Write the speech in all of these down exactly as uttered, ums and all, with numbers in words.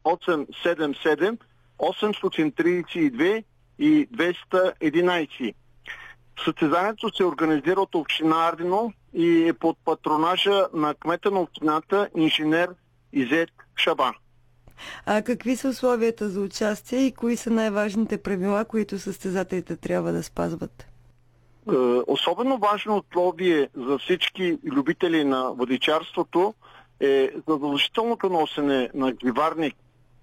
осем седем седем осемстотин тридесет и две и двеста и единадесет. Състезанието се организира от община Ардино и е под патронажа на кмета на общината инженер Изет Шаба. А какви са условията за участие и кои са най-важните правила, които състезателите трябва да спазват? Е, особено важно условие за всички любители на водичарството е задължителното носене на гриварник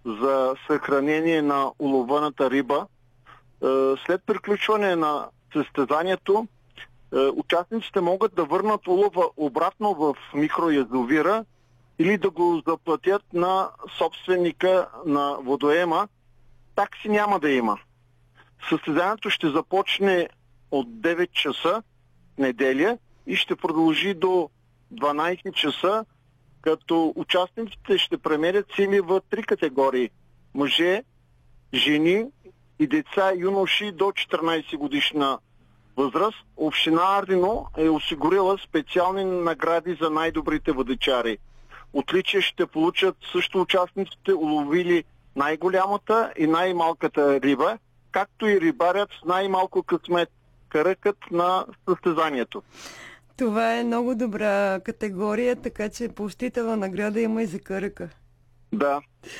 за съхранение на уловената риба. Е, след приключване на състезанието, е, участниците могат да върнат улова обратно в микроязовира или да го заплатят на собственика на водоема. Такси няма да има. Състезанието ще започне от девет часа неделя и ще продължи до дванадесет часа, като участниците ще премерят сили в три категории: мъже, жени и деца юноши до четиринадесет годишна възраст. Община Ардино е осигурила специални награди за най-добрите водичари. Отличие ще получат също участниците, уловили най-голямата и най-малката риба, както и рибарят с най-малко късмет, каръкът на състезанието. Това е много добра категория, така че поощрителна награда има и за каръка. Да.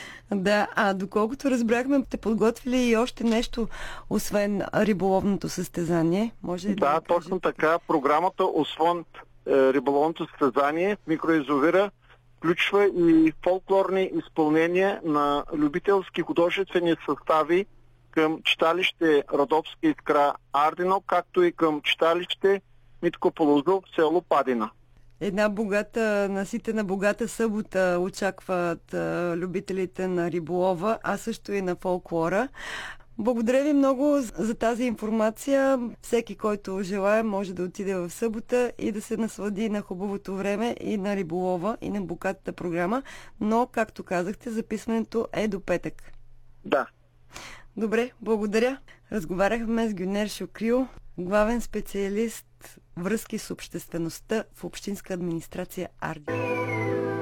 Да, а доколкото разбрахме, сте подготвили и още нещо, освен риболовното състезание. Може ли да Да, да точно така. Програмата, освен е, риболовното състезание в микроязовира, включва и фолклорни изпълнения на любителски художествени състави към читалище Родопска искра Ардино, както и към читалище Митко Полозов в село Падина. Една богата, наситена богата събота очакват а, любителите на риболова, а също и на фолклора. Благодаря ви много за тази информация. Всеки, който желая, може да отиде в събота и да се наслади на хубавото време и на риболова, и на богатата програма. Но, както казахте, записването е до петък. Да. Добре, благодаря. Разговаряхме с Гюнер Шукрил, главен специалист връзки с обществеността в Общинска администрация Ардино.